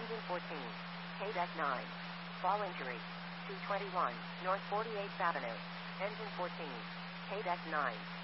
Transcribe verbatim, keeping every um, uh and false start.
Engine fourteen. K deck nine. Fall injury. two twenty-one, North forty-eighth Avenue. Engine fourteen. K deck nine.